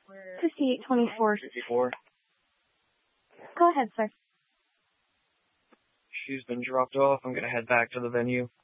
5824. 54. Go ahead, sir. She's been dropped off. I'm going to head back to the venue.